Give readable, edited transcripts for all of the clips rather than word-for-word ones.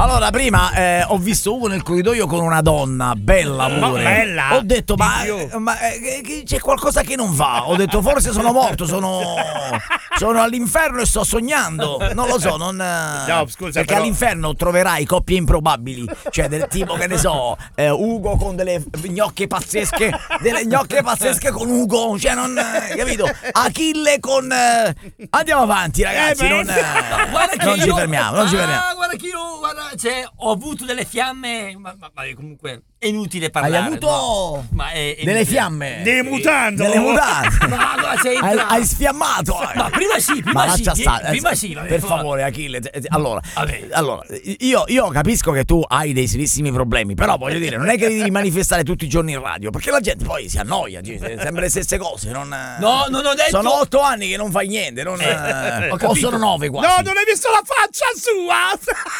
Allora, prima ho visto Ugo nel corridoio con una donna, bella pure. Bella? Ho detto, ma c'è qualcosa che non va. Ho detto, forse sono morto, sono all'inferno e sto sognando. Non lo so, non. No, scusa, perché però... all'inferno troverai coppie improbabili. Cioè, del tipo, che ne so, Ugo con delle gnocche pazzesche con Ugo. Cioè, non. Capito? Achille con. Andiamo avanti, ragazzi. Non ci fermiamo, non ci fermiamo. Guarda che io ho avuto delle fiamme, ma comunque è inutile parlare. Hai avuto no? delle fiamme? Delle mutande. Hai sfiammato. Ma prima sì. Per favore, Achille. Allora, io capisco che tu hai dei serissimi problemi, però voglio dire, non è che devi manifestare tutti i giorni in radio, perché la gente poi si annoia, sempre le stesse cose. Non ho detto. Sono 8 anni che non fai niente, o sono 9 quasi. No, non hai visto la faccia sua.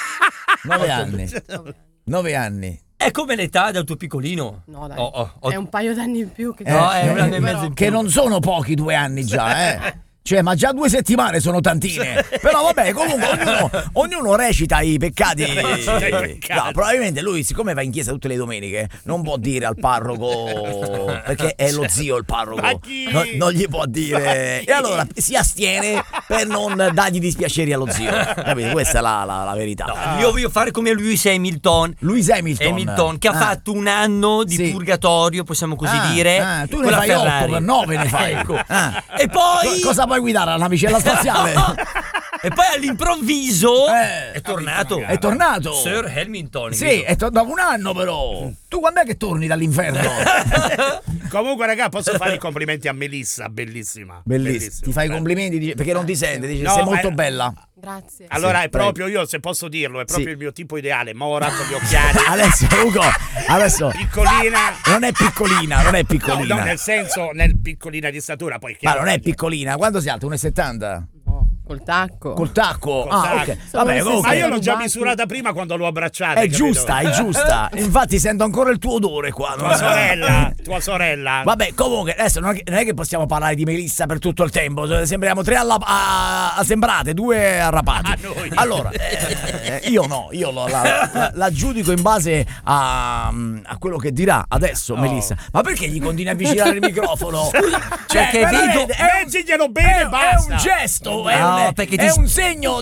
9 anni. È come l'età del tuo piccolino. No, dai. È un paio d'anni in più. È un anno e mezzo in più. Che non sono pochi 2 anni già, Cioè, ma già 2 settimane sono tantine. Però vabbè, comunque ognuno recita i peccati. No, probabilmente lui, siccome va in chiesa tutte le domeniche, non può dire al parroco, perché è lo zio il parroco. Non gli può dire. E allora si astiene per non dargli dispiaceri allo zio. Capito? Questa è la verità. No, io voglio fare come Lewis Hamilton. Che ha fatto un anno di purgatorio, possiamo così dire. Tu ne fai 8 per 9 ne fai. Ecco. E poi cosa puoi guidare la navicella spaziale? E poi all'improvviso è tornato. È tornato Sir Hamilton. Sì, dopo un anno però. Tu quando è che torni dall'inferno? Comunque, raga, posso fare i complimenti a Melissa, bellissima. Ti fai i complimenti perché non ti sente, dice sei molto bella. Grazie. Allora è proprio io, se posso dirlo, è proprio il mio tipo ideale. Mora con gli occhiali. Adesso piccolina. Non è piccolina. No, nel senso, nel piccolina di statura, poi. Ma non è piccolina. Quanto si alza? 1,70? Col tacco. Ok. Vabbè, ma io l'ho già misurata prima quando l'ho abbracciata. È giusta. Infatti sento ancora il tuo odore qua. Tua sorella. Vabbè, comunque adesso non è che possiamo parlare di Melissa per tutto il tempo. Sembriamo 3 a sembrate, 2 arrapati. Allora, io la giudico in base a quello che dirà adesso Melissa. Ma perché gli continui a avvicinare il microfono? Perché leggiglielo bene, basta. È un gesto, è un segno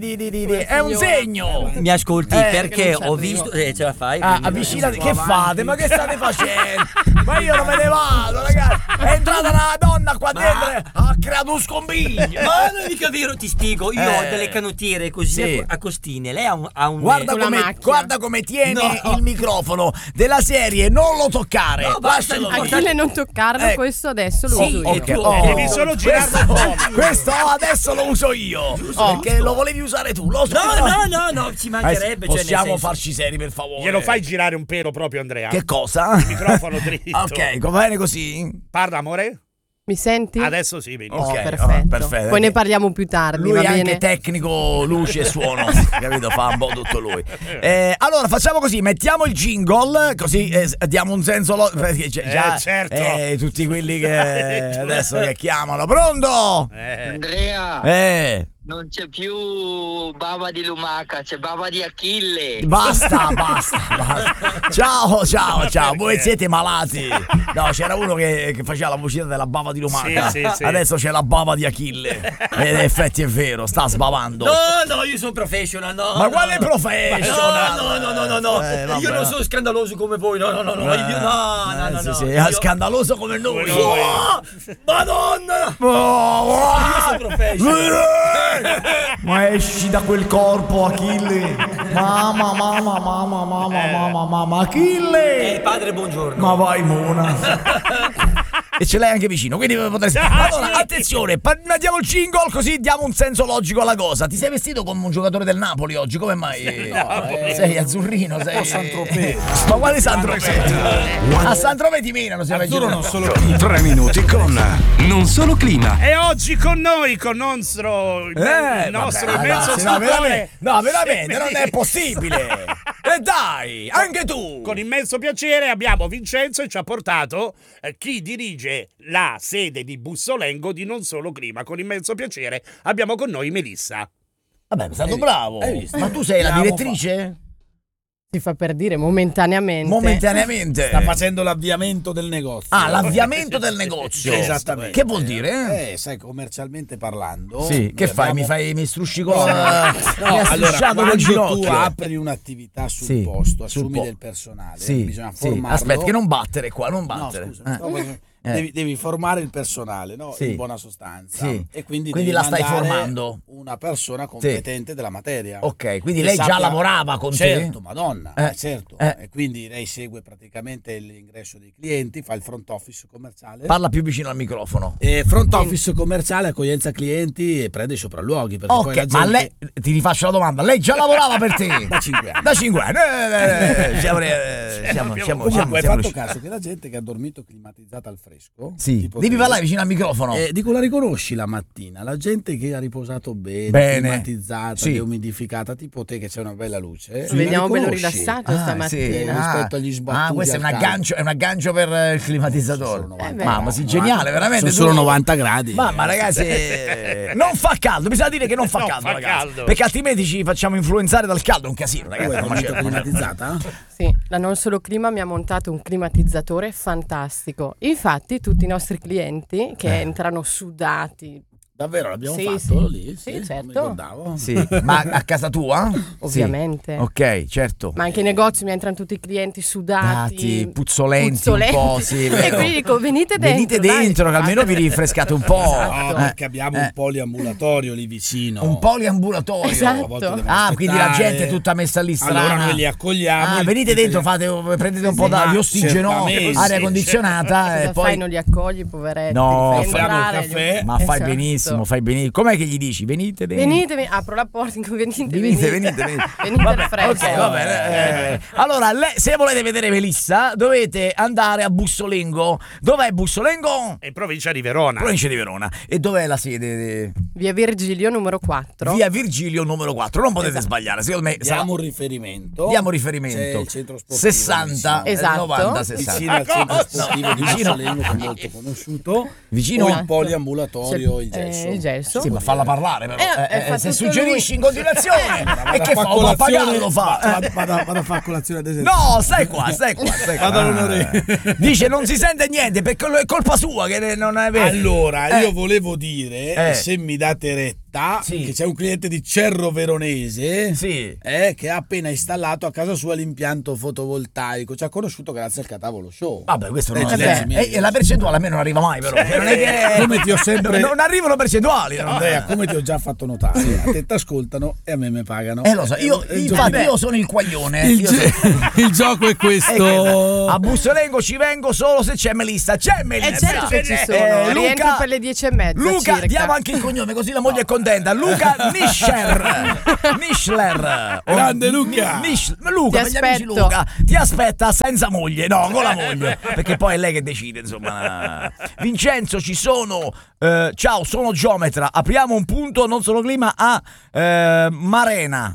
è un segno. Mi ascolti perché ho visto ce la fai? Avvicinate, che fate? Ma che state facendo? Ma io non me ne vado, ragazzi. È entrata una donna qua dentro, ha creato un scompiglio. Ma non è mica vero, ti spiego. Io ho delle canottiere così a costine. Lei ha un guarda come tiene il microfono della serie non lo toccare. No, basta. Achille non toccarlo, questo adesso lo uso io. Devi solo girarlo. Questo adesso lo uso io. Perché lo volevi usare tu. Lo so. No, ci mancherebbe. Possiamo farci seri, per favore. Glielo fai girare un pelo proprio, Andrea? Che cosa? Il microfono dritto. Ok, va bene così? Parla, amore? Mi senti? Adesso sì, benissimo. Perfetto. Poi ne parliamo più tardi. Lui va è bene? anche tecnico, luce e suono. Capito? Fa un po' tutto lui. Allora facciamo così: mettiamo il jingle, così diamo un senso. Perché già certo. tutti quelli che adesso che chiamano. Pronto? Andrea. Non c'è più bava di lumaca, c'è bava di Achille. Basta. Ciao. Voi siete malati. No, c'era uno che faceva la vocina della bava di lumaca. Sì. Adesso c'è la bava di Achille. E in effetti è vero, sta sbavando. No, io sono professional, no. Ma quale professional? No. Io non sono scandaloso come voi, no. È scandaloso come noi. Madonna! Io sono professional. Ma esci da quel corpo, Achille. Mamma, Achille. Padre, buongiorno. Ma vai, Mona. E ce l'hai anche vicino, quindi potresti. Allora, attenzione, mandiamo il jingle così diamo un senso logico alla cosa. Ti sei vestito come un giocatore del Napoli oggi? Come mai? Sei azzurrino, sei Saint-Tropez. Ma quale Saint-Tropez? A Saint-Tropez ti menano, se azzurro non solo 3 minuti con Non Solo Clima. E oggi con noi, con il nostro immenso scultore. No, veramente, non è possibile. E dai, anche tu. Con immenso piacere abbiamo Vincenzo e ci ha portato chi dirige la sede di Bussolengo di Non Solo Clima. Con immenso piacere abbiamo con noi Melissa. Vabbè, è stato bravo. Ma tu sei la direttrice? Si fa per dire momentaneamente. Momentaneamente. Sta facendo l'avviamento del negozio. Ah, l'avviamento del negozio. Esattamente. Che vuol dire? Sai, commercialmente parlando. Sì, che fai? Mi strusci con allora, col ginocchio. Tu apri un'attività sul posto, assumi del personale, bisogna formarlo. Aspetta, che non battere qua, non battere. No, scusa, devi formare il personale, no? In buona sostanza. E quindi la stai formando. Una persona competente della materia. Ok, quindi lei già lavorava con te? Certo, Madonna, certo. E quindi lei segue praticamente l'ingresso dei clienti, fa il front office commerciale. Parla più vicino al microfono. Front office commerciale, accoglienza clienti e prende i sopravluoghi. Poi la gente... ma lei, ti rifaccio la domanda, lei già lavorava per te? Da 5 anni. Da 5 anni. Hai fatto caso che la gente che ha dormito climatizzata al fresco. Devi parlare vicino al microfono. Dico, la riconosci la mattina? La gente che ha riposato bene. Climatizzata, deumidificata, tipo te che c'è una bella luce. Vediamo bello rilassato stamattina. Rispetto agli sbattuti. Questo è un aggancio per il climatizzatore. Mamma, sì, geniale, veramente. Sono solo 90 gradi. Mamma, ragazzi, non fa caldo. Bisogna dire che non fa caldo, ragazzi. Perché altrimenti ci facciamo influenzare dal caldo. È un casino, ragazzi. Climatizzata? Sì, la Non Solo Clima mi ha montato un climatizzatore fantastico. Infatti, tutti i nostri clienti che entrano sudati. Davvero l'abbiamo fatto lì? Sì, certo. Non sì. Ma a casa tua? Ovviamente. Sì. Ok, certo. Ma anche ai negozi mi entrano tutti i clienti sudati, puzzolenti un po', sì, e quindi dico venite dentro, che almeno vi rinfrescate un po'. No, perché abbiamo un poliambulatorio lì vicino. Un poliambulatorio? Esatto. Quindi la gente è tutta messa lì strana. Allora noi li accogliamo. Venite dentro, prendete un po' di ossigeno, aria condizionata. E poi non li accogli, poveretti. No, offriamo un caffè. Ma fai benissimo. Fai benissimo. Com'è che gli dici? Venite dentro. Apro la porta, venite Vabbè, al fresco. Okay, vabbè. Allora, se volete vedere Melissa, dovete andare a Bussolengo. Dov'è Bussolengo? In provincia di Verona. E dov'è la sede? Via Virgilio numero 4. Via Virgilio numero 4. Non potete sbagliare. Secondo me diamo riferimento. C'è il centro sportivo 60 90 60. Vicino al centro sportivo di Bussolengo, che è molto conosciuto. Vicino al poliambulatorio il gesso. Sì, ma falla parlare però. Se suggerisci in continuazione e che fa? Un pappagallo lo fa. Vado a fare colazione ad esempio. No, stai qua. Vado all'onore. Dice non si sente niente perché è colpa sua che non è vero. Allora, io volevo dire, se mi date retta, che c'è un cliente di Cerro Veronese che ha appena installato a casa sua l'impianto fotovoltaico. Ci ha conosciuto grazie al Catavolo Show. Vabbè, questo non è e la percentuale a me non arriva mai, però. Non è che come ti ho sempre non arrivano percentuali. Andrea, come ti ho già fatto notare, a te ti ascoltano e a me mi pagano. Lo so, io sono il quaglione. Il gioco è questo. A Bussolengo ci vengo solo se c'è Melissa. C'è Melissa. Certo che ci sono. Rientro per le 10:30. Luca, circa. diamo anche il cognome così la moglie è contenta. Luca Nischler. Grande Luca. Luca, per gli amici Luca, ti aspetta senza moglie, no, con la moglie, perché poi è lei che decide, insomma. Vincenzo, ci sono. Ciao, sono geometra. Apriamo un punto Non Solo Clima a Marena.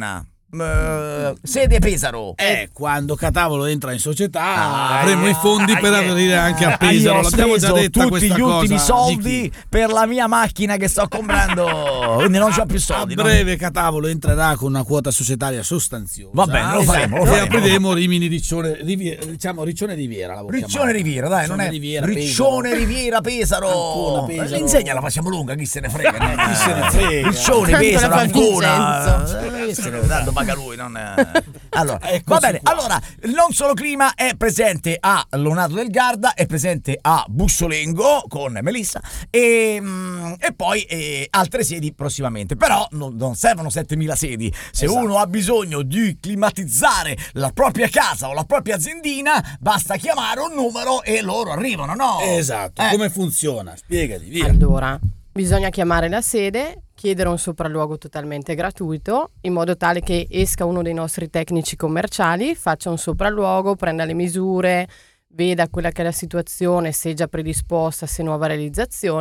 Sede Pesaro. Quando Catavolo entra in società avremo i fondi per aprire anche a Pesaro. L'abbiamo già detta tutti questa gli cosa. ultimi soldi per la mia macchina che sto comprando, quindi non c'ho più soldi. A breve Catavolo entrerà con una quota societaria sostanziosa. Va bene, lo faremo. E apriremo Rimini Riccione Riviera, diciamo Riccione Riviera. Riccione Riviera, dai, non è Riccione Riviera Pesaro. L'insegna la facciamo lunga, chi se ne frega. Chi se ne frega. Riccione Pesaro ancora. Tanto paga lui, non allora va bene. Allora, Non Solo Clima è presente a Lonato del Garda, è presente a Bussolengo con Melissa e poi altre sedi prossimamente. Però non servono 7.000 sedi. Se uno ha bisogno di climatizzare la propria casa o la propria aziendina, basta chiamare un numero e loro arrivano, no? Esatto. Come funziona? Spiegati, via. Allora, bisogna chiamare la sede, chiedere un sopralluogo totalmente gratuito, in modo tale che esca uno dei nostri tecnici commerciali, faccia un sopralluogo, prenda le misure, veda quella che è la situazione, se è già predisposta, se nuova realizzazione,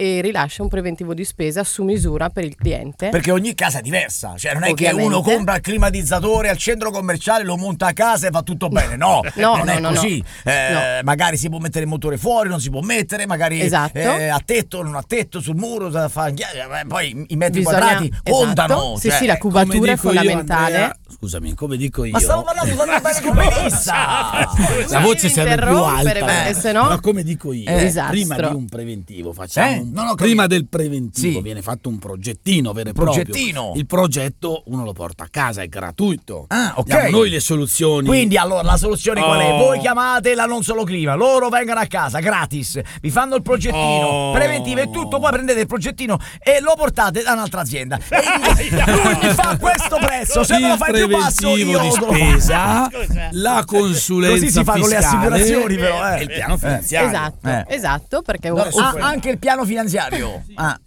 e rilascia un preventivo di spesa su misura per il cliente. Perché ogni casa è diversa, cioè non è che uno compra il climatizzatore al centro commerciale, lo monta a casa e fa tutto bene, non è così. Magari si può mettere il motore fuori, non si può mettere, magari a tetto, non a tetto, sul muro, poi i metri quadrati contano. Sì, la cubatura è fondamentale. Andrea, scusami, come dico io? Ma stavo parlando con Melissa. La voce serve più alta. Perché sennò... Ma come dico io, prima di un preventivo facciamo prima del preventivo viene fatto un progettino vero e proprio. Il progetto uno lo porta a casa, è gratuito. Diamo noi le soluzioni. Quindi allora la soluzione qual è? Voi chiamate la Non Solo Clima, loro vengono a casa gratis, vi fanno il progettino preventivo e tutto, poi prendete il progettino e lo portate da un'altra azienda. E lui mi fa questo prezzo, se me lo fai più basso io di spesa, la consulenza così si fa con le assicurazioni, però e il piano finanziario. Esatto, perché anche il piano finanziario.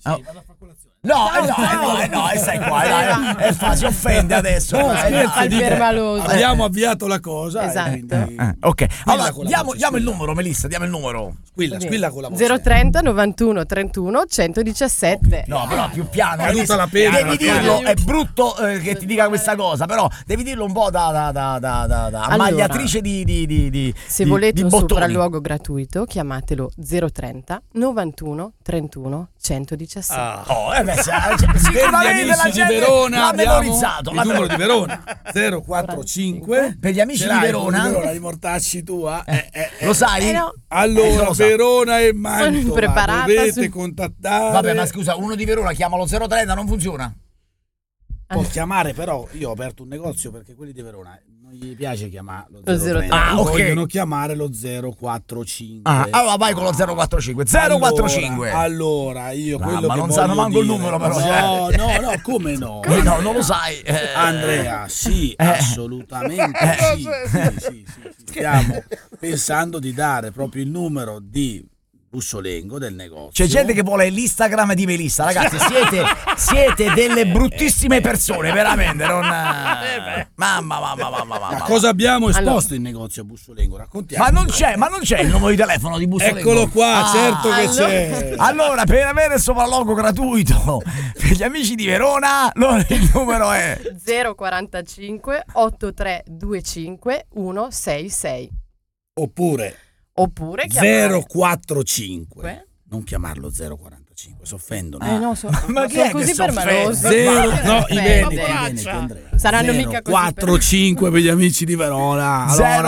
No, stai qua, si offende adesso. Abbiamo avviato la cosa. Esatto. Ok, allora diamo il numero, Melissa, diamo il numero. Squilla con la voce. 030 91 31 117. No, però più piano. Caduta la pena. Devi dirlo, è brutto che ti dica questa cosa, però devi dirlo un po' da ammagliatrice di se volete un bottoni. sopralluogo gratuito, chiamatelo 030 91 31 117. Sicuramente la gente di Verona l'ha memorizzato. Il numero di Verona 045 per gli amici di Verona. Di Mortacci tua. Lo sai? No. Allora Verona e Mantova dovete contattare. Vabbè, ma scusa, uno di Verona chiama lo 030, non funziona. Può chiamare, però io ho aperto un negozio perché quelli di Verona non gli piace chiamare lo 030. Vogliono chiamare lo 045. Allora vai con lo 045. 045. Allora io quello ma che non sanno manco il numero, però. No, come no? No, non lo sai. Andrea, sì, assolutamente sì. Stiamo pensando di dare proprio il numero di Bussolengo del negozio. C'è gente che vuole l'Instagram di Melissa, ragazzi, siete delle bruttissime persone, veramente, non mamma. Cosa abbiamo esposto in negozio a Bussolengo? Raccontiamo. Ma non c'è il numero di telefono di Bussolengo. Eccolo qua, certo che c'è. Allora, per avere il sopralluogo gratuito per gli amici di Verona, il numero è 045 8325 166. Oppure chiamare 045. Non chiamarlo 045, si offendono. Ma chi è così che permaloso? I Veneti, Andrea. Saranno mica così 45 per gli amici di Verona.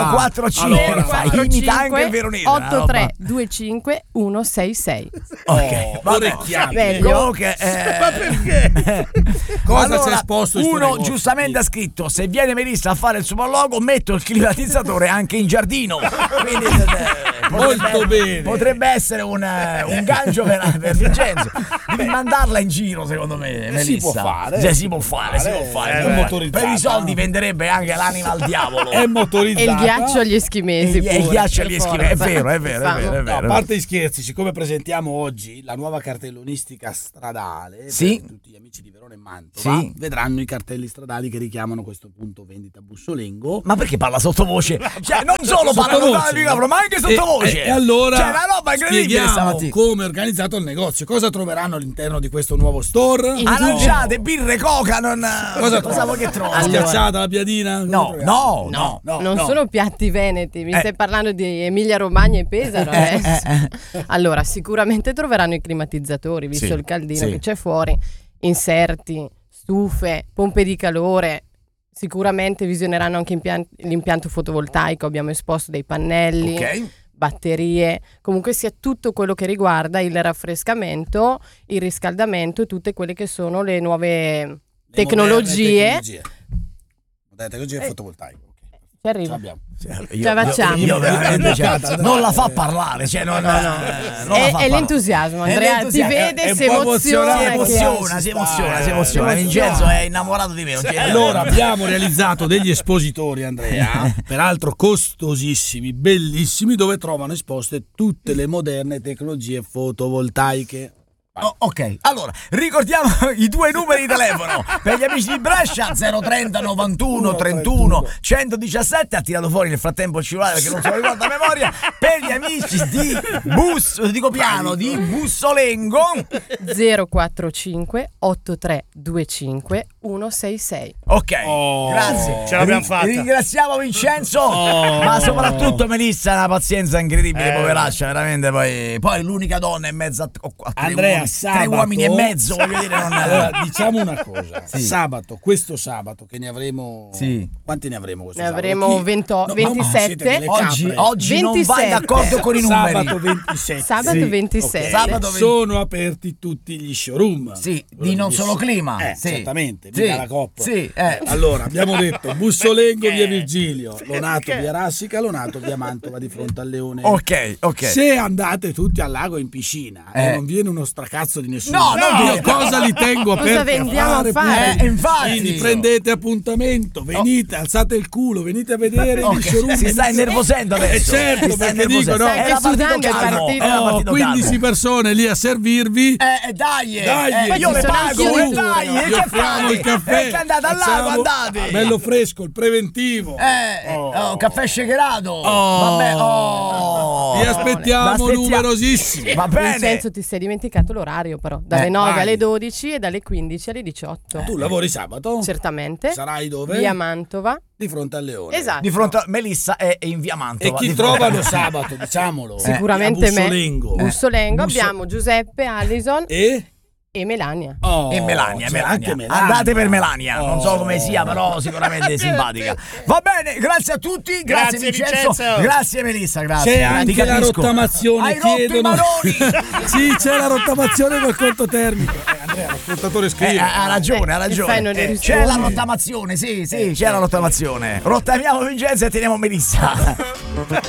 045 imita anche il veronese. 8325 166. Ok, orecchiabile. Ma perché? Cosa c'è esposto? Uno giustamente ha scritto: se viene Melissa a fare il sopralluogo, metto il climatizzatore anche in giardino. Quindi molto bene. Potrebbe essere un gancio per Vincenzo. Devi mandarla in giro, secondo me, Melissa. Si può fare. Per i soldi venderebbe anche l'anima al diavolo. È motorizzata. E il ghiaccio agli eschimesi. È vero. A parte gli scherzi, siccome presentiamo oggi la nuova cartellonistica stradale per tutti gli amici di Verona e Mantova, vedranno i cartelli stradali che richiamano questo punto vendita Bussolengo. Ma perché parla sottovoce? Cioè, non solo parla con il microfono, ma anche sottovoce. E allora la roba incredibile stamattina. Come è organizzato il negozio, cosa troveranno all'interno di questo nuovo store? Aranciate, birre, coca, cosa vuoi che trovi? Schiacciata la piadina? No. Non sono piatti veneti, mi stai parlando di Emilia Romagna e Pesaro. Allora, sicuramente troveranno i climatizzatori, visto il caldino che c'è fuori, inserti, stufe, pompe di calore. Sicuramente visioneranno anche l'impianto fotovoltaico, abbiamo esposto dei pannelli, batterie, comunque sia tutto quello che riguarda il raffrescamento, il riscaldamento e tutte quelle che sono le nuove tecnologie. Tecnologia fotovoltaica. Ci arriva. Io veramente non la fa parlare, è l'entusiasmo, Andrea, ti vede, si emoziona. Vincenzo è innamorato di me. Allora abbiamo realizzato degli espositori, Andrea, peraltro costosissimi, bellissimi, dove trovano esposte tutte le moderne tecnologie fotovoltaiche. Ok, allora ricordiamo i 2 numeri di telefono per gli amici di Brescia: 030 91 31 117. Ha tirato fuori nel frattempo il cellulare perché non se lo ricorda a memoria. Per gli amici di Bussolengo 045 8325 166. Ok, grazie, ce l'abbiamo fatta. Ringraziamo Vincenzo, ma soprattutto Melissa, una pazienza incredibile, poveraccia, veramente. Poi l'unica donna in mezzo a Andrea, tre uomini e mezzo, voglio dire. Allora, diciamo una cosa: questo sabato che ne avremo. Quanti ne avremo questo sabato? Ne avremo 27. Oggi non vai d'accordo con i numeri. Sabato 27. Sabato 27. Sabato sono aperti tutti gli showroom. Di Non Solo Clima. Esattamente, la Coppa. Allora, abbiamo detto Bussolengo via Virgilio, Lonato via Rassica, Lonato via Mantova di fronte al Leone. Ok. Se andate tutti al lago in piscina e non viene uno stracazzo di nessuno, no, cosa li tengo aperti a fare? Infatti. Quindi prendete appuntamento, venite, alzate il culo, venite a vedere gli showroom. Si sta innervosendo adesso. Certo, perché dico no, è sudando il partito. 15 persone lì a servirvi. Dai, io le pago, dai, vi offriamo il caffè. Che andate al lago, andate. Bello fresco, il preventivo. Caffè shakerato. Vabbè, vi aspettiamo numerosissimi. Va bene. Vincenzo, ti sei dimenticato l'orario però, dalle 9 alle 12 e dalle 15 alle 18. Tu lavori sabato? Certamente. Sarai dove? Via Mantova. Di fronte al Leone. Esatto. Di fronte a Melissa è in via Mantova. E chi trovano sabato, diciamolo? Sicuramente Bussolengo. Abbiamo Giuseppe, Allison e Melania. E Melania. Andate per Melania. Non so come sia, però sicuramente è simpatica. Va bene, grazie a tutti. Grazie Vincenzo. Grazie Melissa. Grazie. C'è anche la rottamazione. Hai rotto i maroni. Sì, c'è la rottamazione col conto termico. Andrea, l'ascoltatore scrive. Ha ragione. C'è la rottamazione, sì, c'è la rottamazione. Rottamiamo Vincenzo e teniamo Melissa.